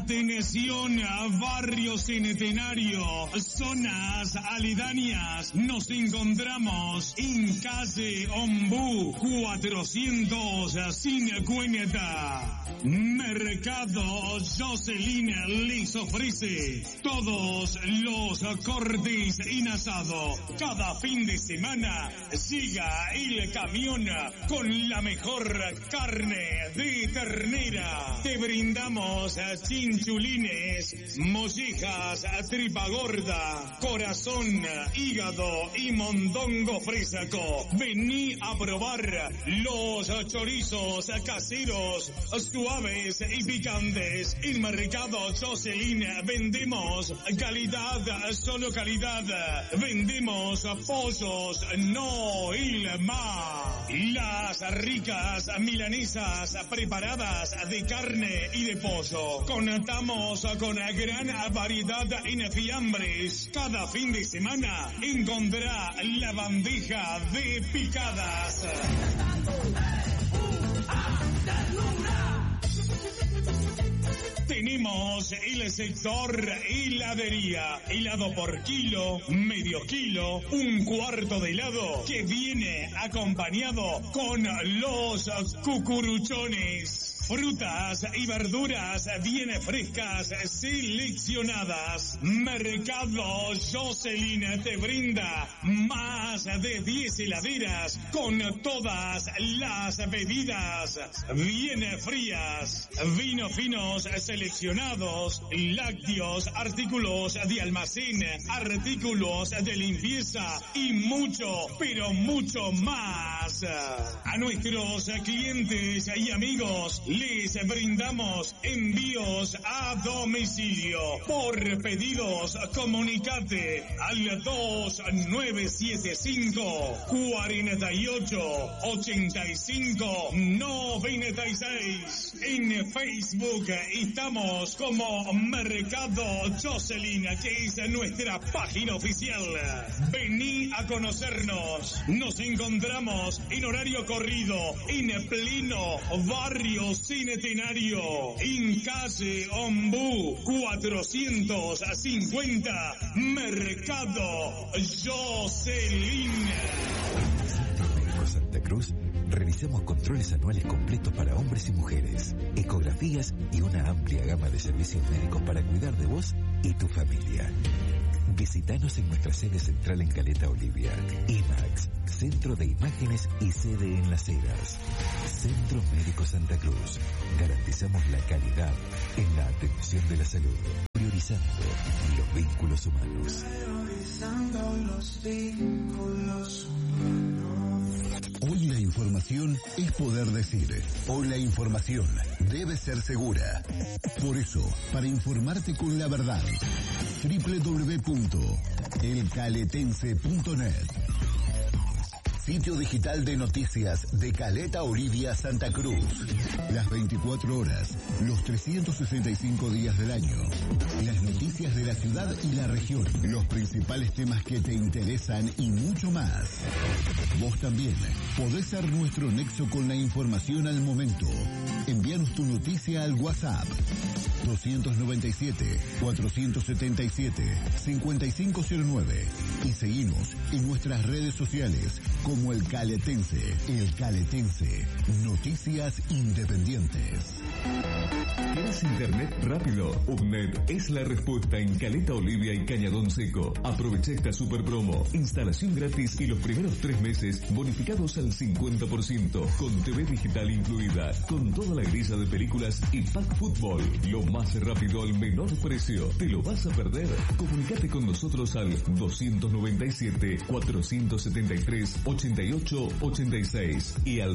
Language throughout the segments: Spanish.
Atención, barrio Centenario, zonas aledañas. Nos encontramos en calle Ombú 450. Mercado Jocelyn les ofrece todos los cortes en asado. Cada fin de semana llega el camión con la mejor carne de ternera. Te brindamos chinchulines, mollejas, tripa gorda, corazón, hígado y mondongo fresco. Vení a probar los chorizos caseros, suaves y picantes. En Mercado Jocelyn vendemos calidad, solo calidad. Vendemos pollos, no más. Las ricas milanesas preparadas de carne y de pollo. Contamos con gran variedad en fiambres. Cada fin de semana encontrará la bandeja de picadas. Tenemos el sector heladería. Helado por kilo, medio kilo, un cuarto de helado que viene acompañado con los cucuruchones. Frutas y verduras bien frescas, seleccionadas. Mercado Jocelyn te brinda más de 10 heladeras con todas las bebidas bien frías. Vinos finos seleccionados, lácteos, artículos de almacén, artículos de limpieza y mucho, pero mucho más. A nuestros clientes y amigos les brindamos envíos a domicilio. Por pedidos, comunicate al 2975 48 85 96. En Facebook estamos como Mercado Jocelyn, que es nuestra página oficial. Vení a conocernos. Nos encontramos en horario corrido en pleno barrio Centenario, en calle Ombú 450, Mercado Jocelyn. Santa Cruz, realizamos controles anuales completos para hombres y mujeres, ecografías y una amplia gama de servicios médicos para cuidar de vos y tu familia. Visítanos en nuestra sede central en Caleta Olivia. IMAX, Centro de Imágenes y sede en Las Heras. Centro Médico Santa Cruz. Garantizamos la calidad en la atención de la salud. Priorizando los vínculos humanos. Priorizando los vínculos humanos. Hoy la información es poder decir. Hoy la información debe ser segura. Por eso, para informarte con la verdad, www.elcaletense.net, sitio digital de noticias de Caleta Olivia, Santa Cruz. Las 24 horas, los 365 días del año. Las noticias de la ciudad y la región. Los principales temas que te interesan y mucho más. Vos también podés ser nuestro nexo con la información al momento. Envíanos tu noticia al WhatsApp 297-477-5509 y seguinos en nuestras redes sociales como El Caletense. El Caletense, noticias independientes. ¿Quieres internet rápido? UPNET es la respuesta en Caleta Olivia y Cañadón Seco. Aprovecha esta super promo. Instalación gratis y los primeros 3 meses bonificados al 50%. Con TV digital incluida. Con toda la grilla de películas y pack fútbol. Lo más rápido al menor precio. ¿Te lo vas a perder? Comunicate con nosotros al 297-473-8886 y al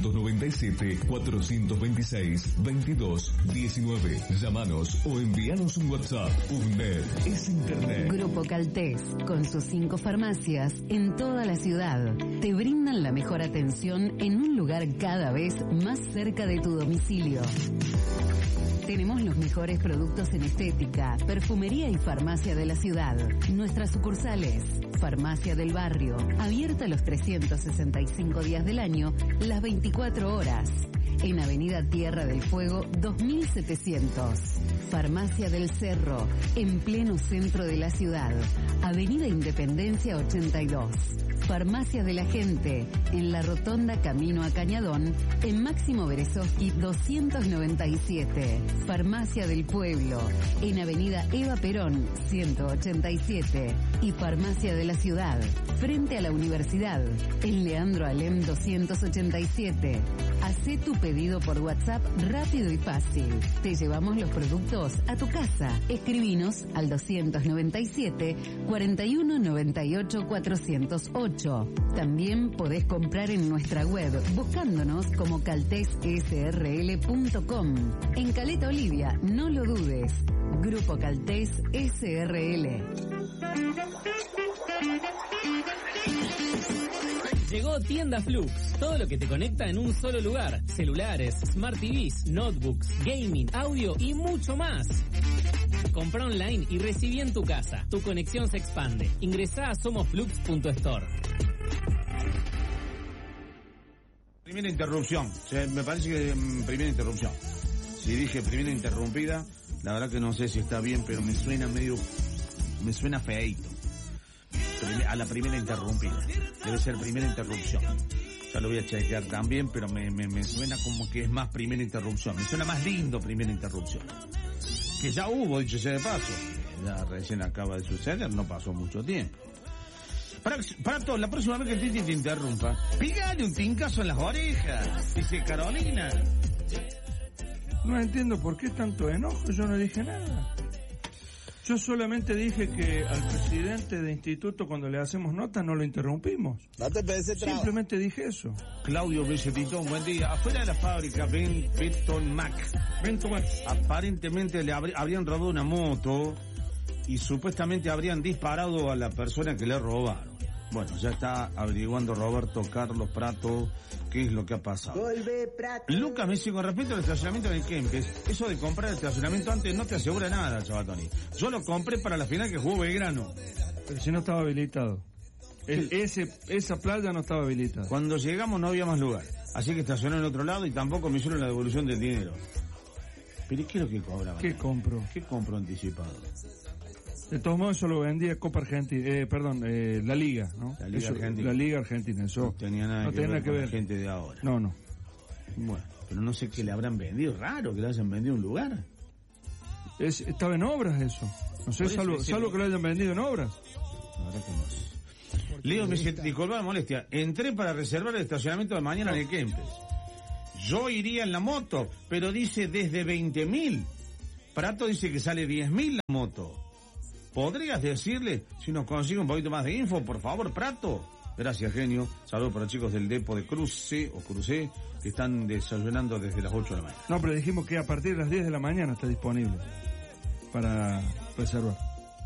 297-426-2219. Llámanos o envíanos un WhatsApp. UNED es Internet. Grupo Caltés, con sus 5 farmacias en toda la ciudad, te brindan la mejor atención en un lugar cada vez más cerca de tu domicilio. Tenemos los mejores productos en estética, perfumería y farmacia de la ciudad. Nuestras sucursales: Farmacia del Barrio, abierta los 365 días del año, las 24 horas. en Avenida Tierra del Fuego 2700. Farmacia del Cerro, en pleno centro de la ciudad, Avenida Independencia 82. Farmacia de la Gente, en la Rotonda Camino a Cañadón, en Máximo Berezovsky 297. Farmacia del Pueblo, en Avenida Eva Perón 187. Y Farmacia de la Ciudad, frente a la Universidad, en Leandro Alem 287. Hacé tu pedido por WhatsApp rápido y fácil. Te llevamos los productos a tu casa. Escribinos al 297 41 98 408. También podés comprar en nuestra web buscándonos como caltessrl.com. En Caleta Olivia, no lo dudes. Grupo Caltés SRL. Llegó Tienda Flux, todo lo que te conecta en un solo lugar. Celulares, Smart TVs, notebooks, gaming, audio y mucho más. Compra online y recibí en tu casa. Tu conexión se expande. Ingresá a somosflux.store. Primera interrupción. Me parece que primera interrupción. Si dije primera interrumpida, la verdad que no sé si está bien, pero me suena feíto. A la primera interrumpida. Debe ser primera interrupción. Ya lo voy a chequear también, pero me suena como que es más primera interrupción. Me suena más lindo primera interrupción. Que ya hubo, dicho sea de paso. Ya recién acaba de suceder, no pasó mucho tiempo. Prato, la próxima vez que el Titi te interrumpa, pígale un tincazo en las orejas, dice Carolina. No entiendo por qué tanto enojo, yo no dije nada. Yo solamente dije que al presidente de instituto cuando le hacemos nota no lo interrumpimos. Simplemente dije eso. Claudio Becetito, un buen día. Afuera de la fábrica Benton Mac. Aparentemente le habrían robado una moto y supuestamente habrían disparado a la persona que le robaron. Bueno, ya está averiguando Roberto Carlos Prato qué es lo que ha pasado. Lucas me dice, con respecto al estacionamiento del Kempes, eso de comprar el estacionamiento antes no te asegura nada, Chabatoni. Yo lo compré para la final que jugó Belgrano. Pero si no estaba habilitado. Esa playa no estaba habilitada. Cuando llegamos no había más lugar. Así que estacioné en otro lado y tampoco me hicieron la devolución del dinero. ¿Pero qué es lo que cobraban? ¿Qué compro? ¿Qué compro anticipado? De todos modos, eso lo vendía Copa Argentina, la Liga, ¿no? La Liga eso, Argentina. La Liga Argentina, eso. No tenía nada que ver con la gente de ahora. No. Bueno, pero no sé qué le habrán vendido. Raro que le hayan vendido un lugar. Estaba en obras eso. No sé, salvo que lo hayan vendido en obras. La verdad que no sé. Leo me dice, disculpa la molestia, entré para reservar el estacionamiento de mañana en el Kempes. Yo iría en la moto, pero dice desde 20.000. Prato dice que sale 10.000 la moto. ¿Podrías decirle si nos consigue un poquito más de info, por favor, Prato? Gracias, genio. Saludos para los chicos del depo de Cruce, que están desayunando desde las 8 de la mañana. No, pero dijimos que a partir de las 10 de la mañana está disponible para reservar.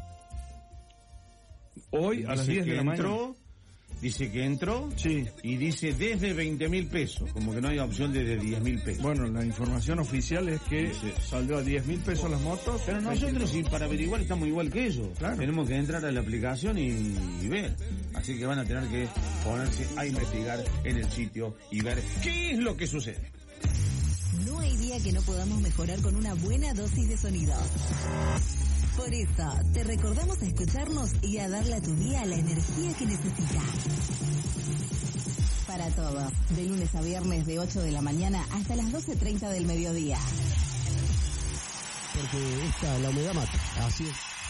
Hoy a las 10 de la mañana. Dice que entró, sí, y dice desde 20.000 pesos, como que no hay opción desde 10.000 pesos. Bueno, la información oficial es que saldrá 10.000 pesos las motos. Pero nosotros, y para averiguar, estamos igual que ellos. Claro. Tenemos que entrar a la aplicación y ver. Así que van a tener que ponerse a investigar en el sitio y ver qué es lo que sucede. No hay día que no podamos mejorar con una buena dosis de sonido. Por eso, te recordamos a escucharnos y a darle a tu día la energía que necesitas. Para todos, de lunes a viernes de 8 de la mañana hasta las 12:30 del mediodía. Porque la humedad mata, así es.